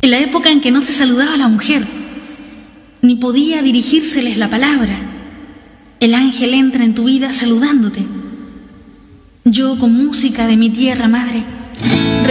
en la época en que no se saludaba a la mujer, ni podía dirigírseles la palabra, el ángel entra en tu vida saludándote. Yo, con música de mi tierra madre,